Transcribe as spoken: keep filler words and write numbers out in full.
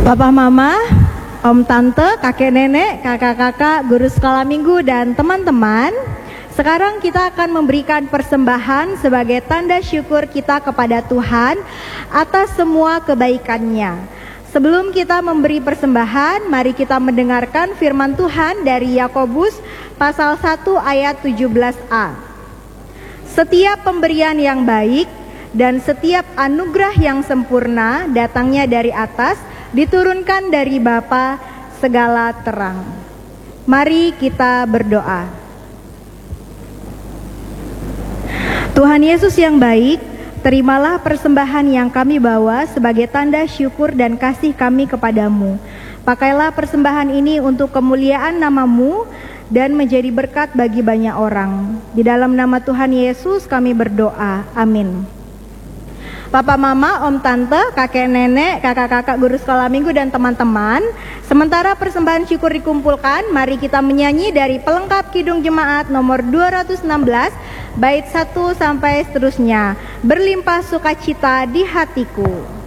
Papa Mama, Om Tante, kakek nenek, kakak-kakak, guru sekolah minggu, dan teman-teman, sekarang kita akan memberikan persembahan sebagai tanda syukur kita kepada Tuhan atas semua kebaikannya. Sebelum kita memberi persembahan, mari kita mendengarkan firman Tuhan dari Yakobus pasal satu ayat tujuh belas a. Setiap pemberian yang baik dan setiap anugerah yang sempurna datangnya dari atas, diturunkan dari Bapa segala terang. Mari kita berdoa. Tuhan Yesus yang baik, terimalah persembahan yang kami bawa sebagai tanda syukur dan kasih kami kepadamu. Pakailah persembahan ini untuk kemuliaan nama-Mu dan menjadi berkat bagi banyak orang. Di dalam nama Tuhan Yesus kami berdoa. Amin. Papa Mama, Om Tante, kakek nenek, kakak-kakak, guru sekolah minggu, dan teman-teman, sementara persembahan syukur dikumpulkan, mari kita menyanyi dari pelengkap Kidung Jemaat nomor dua ratus enam belas, bait satu sampai seterusnya. Berlimpah sukacita di hatiku.